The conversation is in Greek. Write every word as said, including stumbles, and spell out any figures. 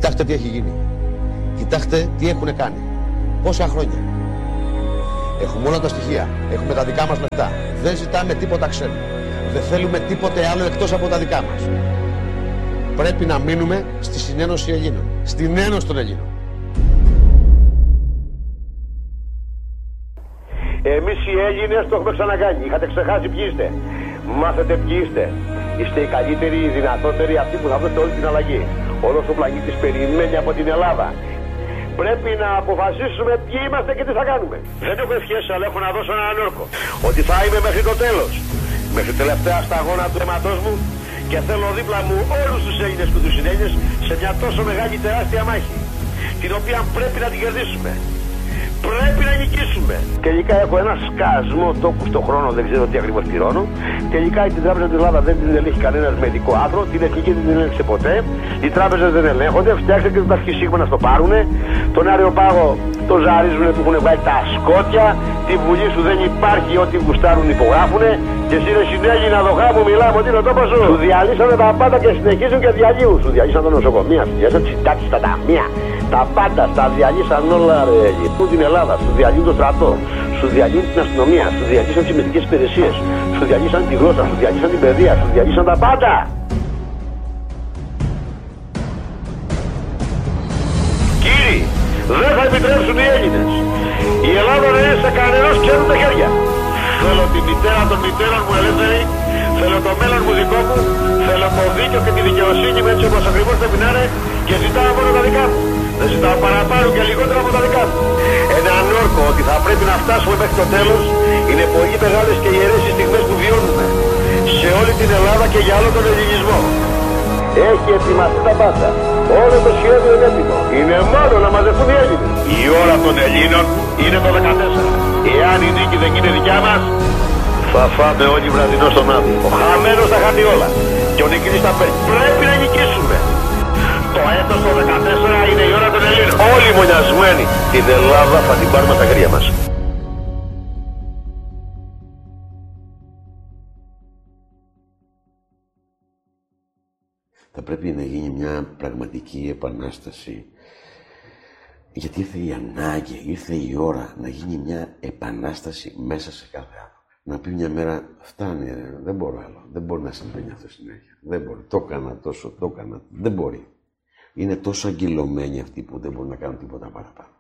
Κοιτάξτε τι έχει γίνει. Κοιτάξτε τι έχουν κάνει. Πόσα χρόνια. Έχουμε όλα τα στοιχεία. Έχουμε τα δικά μας λεφτά. Δεν ζητάμε τίποτα ξένο. Δεν θέλουμε τίποτε άλλο εκτός από τα δικά μας. Πρέπει να μείνουμε στη συνένωση Ελλήνων. Στην ένωση των Ελλήνων. Εμείς οι Έλληνες το έχουμε ξανακάνει. Είχατε ξεχάσει ποιοι είστε. Μάθετε ποιοι είστε. Είστε οι καλύτεροι, οι δυνατότεροι, αυτοί που θα δώσετε όλη την αλλαγή. Όλος ο πλανήτης περιμένει από την Ελλάδα. Πρέπει να αποφασίσουμε ποιοι είμαστε και τι θα κάνουμε. Δεν έχω ευχές, αλλά έχω να δώσω έναν όρκο. Ότι θα είμαι μέχρι το τέλος. Μέχρι τελευταία σταγόνα του αίματός μου και θέλω δίπλα μου όλους τους Έλληνες και τους συνέλληνες σε μια τόσο μεγάλη τεράστια μάχη. Την οποία πρέπει να την κερδίσουμε. Πρέπει να νικήσουμε. Τελικά έχω ένα σκασμό τόκου στον χρόνο, δεν ξέρω τι ακριβώς πληρώνω. Τελικά την Τράπεζα της Ελλάδα δεν την ελέγχει κανένας μεδικό άθρο, την εθνική δεν την ελέγχει ποτέ. Οι τράπεζες δεν ελέγχονται, φτιάξτε και τον Ταυκισίγμα να στο πάρουνε. Τον Αριοπάγο τον ζαρίζουνε που έχουν βάλει τα σκότια. Τη Βουλή σου δεν υπάρχει, ό,τι γουστάρουν υπογράφουνε. Και εσύ ρε συνέλλη να δοχά μου μιλάμε ότι είναι ο τόπος σου. Σου διαλύσανε τα πάντα και συνεχίζουν και διαλύουν. Σου διαλύσαν τα νοσοκομεία, σου διαλύσαν τις συντάξεις στα ταμεία. Τα πάντα, τα διαλύσαν όλα ρε. Γυρνούν την Ελλάδα, σου διαλύουν το στρατό, σου διαλύουν την αστυνομία, σου διαλύσαν τις μυστικές υπηρεσίες, σου διαλύσαν τη γλώσσα, σου διαλύσαν την παιδεία, σου διαλύσαν τα πάντα. Κύριοι, δεν θα επιτρέψουν οι Έλληνες η Ελλάδα να είναι σε κανένας ξένου τα χέρια. Θέλω τη μητέρα των μητέρων μου ελεύθερη, θέλω το μέλλον μου δικό μου, θέλω το δίκαιο και τη δικαιοσύνη μου έτσι όπως ακριβώς πρέπει να είναι και ζητάω μόνο τα δικά μου. Δεν ζητάω παραπάνω και λιγότερα από τα δικά μου. Έναν όρκο ότι θα πρέπει να φτάσουμε μέχρι το τέλος είναι πολύ μεγάλες και ιερές οι στιγμές που βιώνουμε σε όλη την Ελλάδα και για όλο τον ελληνισμό. Έχει ετοιμαστεί τα πάντα. Όλο το σχέδιο είναι έτοιμο. Είναι μόνο να μαζευτούν οι Έλληνες. Η ώρα των Ελλήνων είναι το δεκατέσσερα. Εάν η νίκη δεν είναι δικιά μας, θα φάμε όλοι βραδινό στον άδειο. Ο χαμένος θα χάνει όλα. Και ο νικητής θα παίρνει. Πρέπει να νικήσουμε. Το έτος το δεκατέσσερα είναι η ώρα των Ελλήνων. Όλοι μονιασμένοι την Ελλάδα θα την πάρουμε στα χέρια μας. Θα πρέπει να γίνει μια πραγματική επανάσταση. Γιατί ήρθε η ανάγκη, ήρθε η ώρα να γίνει μια επανάσταση μέσα σε κάθε άνθρωπο. Να πει μια μέρα, φτάνει, δεν μπορώ άλλο. Δεν μπορεί να συμβαίνει αυτό συνέχεια. Δεν μπορεί. Το έκανα τόσο, το έκανα. Δεν μπορεί. Είναι τόσο αγκυλωμένοι αυτοί που δεν μπορούν να κάνουν τίποτα παραπάνω.